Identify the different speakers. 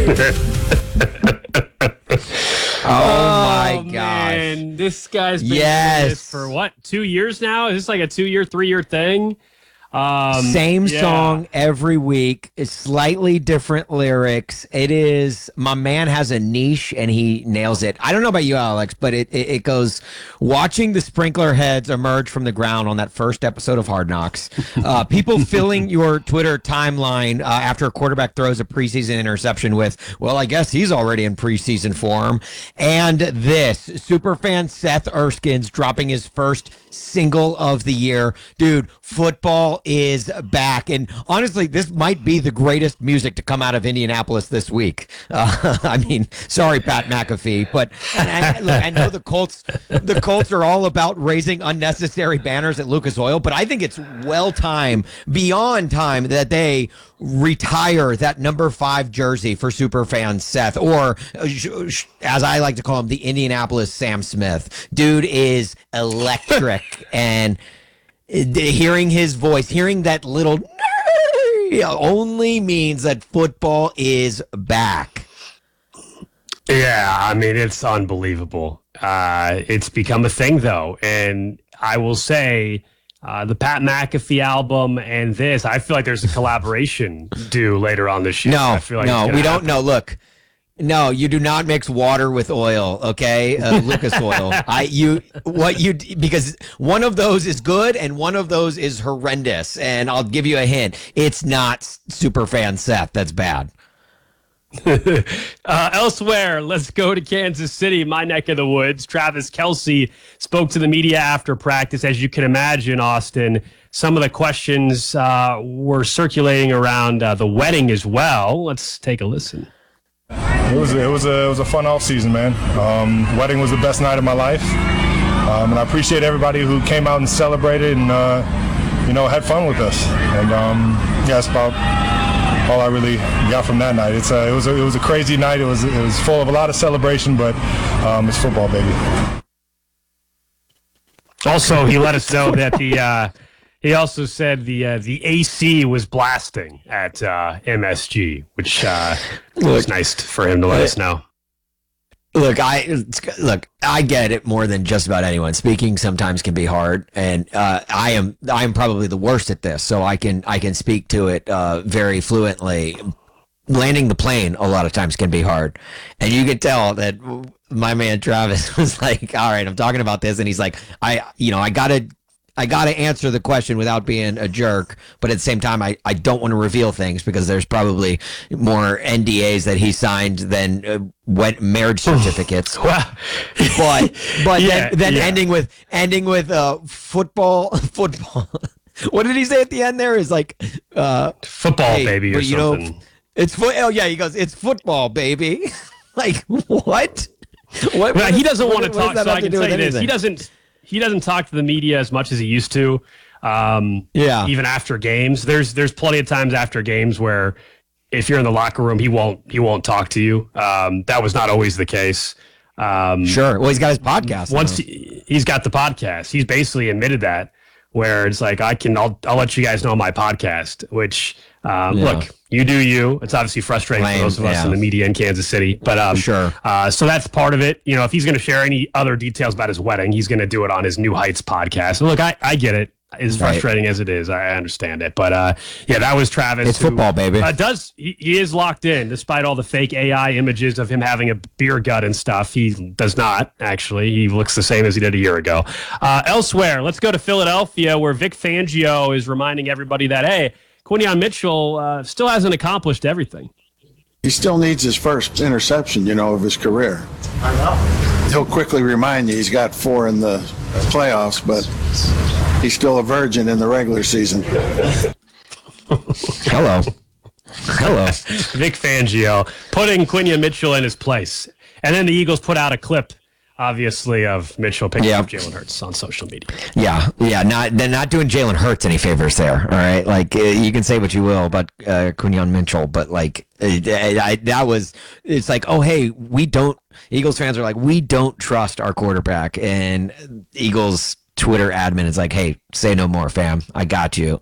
Speaker 1: Oh my gosh.
Speaker 2: Man. This guy's been doing
Speaker 1: Yes.
Speaker 2: this for what, 2 years now? Is this like a 2-year, 3-year thing?
Speaker 1: Same
Speaker 2: Yeah.
Speaker 1: song every week. It's slightly different lyrics. It is, my man has a niche and he nails it. I don't know about you, Alex, but it goes, watching the sprinkler heads emerge from the ground on that first episode of Hard Knocks. People filling your Twitter timeline after a quarterback throws a preseason interception with, well, I guess he's already in preseason form. And this, superfan Seth Erskine's dropping his first single of the year. Dude, football is back. And honestly, this might be the greatest music to come out of Indianapolis this week. I mean, sorry, Pat McAfee, but look, I know the Colts are all about raising unnecessary banners at Lucas Oil, but I think it's beyond time that they retire that number 5 jersey for superfan Seth, or as I like to call him, the Indianapolis Sam Smith. Dude is electric. And hearing his voice, hearing that little only means that football is back.
Speaker 2: Yeah, I mean, it's unbelievable. It's become a thing, though. And I will say, the Pat McAfee album and this, I feel like there's a collaboration due later on this year. I feel like
Speaker 1: we don't know. Look, no, you do not mix water with oil, okay? Lucas Oil. Because one of those is good and one of those is horrendous. And I'll give you a hint. It's not superfan Seth. That's bad.
Speaker 2: Elsewhere, let's go to Kansas City, my neck of the woods. Travis Kelce spoke to the media after practice. As you can imagine, Austin, some of the questions were circulating around the wedding as well. Let's take a listen.
Speaker 3: It was a fun off season, man. Wedding was the best night of my life, and I appreciate everybody who came out and celebrated and had fun with us. And that's about all I really got from that night. It was a crazy night. It was full of a lot of celebration, but it's football, baby.
Speaker 2: Also, he let us know that he also said the AC was blasting at MSG, which was nice for him to let us know.
Speaker 1: Look, I get it more than just about anyone. Speaking sometimes can be hard, and I am probably the worst at this, so I can speak to it very fluently. Landing the plane a lot of times can be hard, and you can tell that my man Travis was like, "All right, I'm talking about this," and he's like, I gotta answer the question without being a jerk, but at the same time, I don't want to reveal things because there's probably more NDAs that he signed than marriage certificates. but ending with football. What did he say at the end? There is like
Speaker 2: football, hey, baby, or something.
Speaker 1: He goes, it's football, baby. Like what?
Speaker 2: What he doesn't want to talk. So I can tell you this: he doesn't talk to the media as much as he used to. Even after games, there's plenty of times after games where if you're in the locker room, he won't talk to you. That was not always the case.
Speaker 1: Sure. Well, he's got his podcast.
Speaker 2: Once he's got the podcast, he's basically admitted that. Where it's like I'll let you guys know my podcast. Which look, you do you. It's obviously frustrating for those of us in the media in Kansas City, but
Speaker 1: sure.
Speaker 2: So that's part of it. If he's going to share any other details about his wedding, he's going to do it on his New Heights podcast. And look, I get it. As frustrating as it is, I understand it. But that was Travis.
Speaker 1: It's football, baby.
Speaker 2: He is locked in despite all the fake AI images of him having a beer gut and stuff. He does not, actually. He looks the same as he did a year ago. Elsewhere, let's go to Philadelphia, where Vic Fangio is reminding everybody that, hey, Quinyon Mitchell still hasn't accomplished everything.
Speaker 4: He still needs his first interception, of his career. I know. He'll quickly remind you he's got 4 in the playoffs, but he's still a virgin in the regular season.
Speaker 1: Hello.
Speaker 2: Vic Fangio putting Quinyon Mitchell in his place. And then the Eagles put out a clip, obviously, of Mitchell picking up Jalen Hurts on social media.
Speaker 1: They're not doing Jalen Hurts any favors there, all right? Like, you can say what you will about Quinyon Mitchell, but, like, it's like, oh, hey, Eagles fans are like, we don't trust our quarterback. And Eagles Twitter admin is like, hey, say no more, fam. I got you.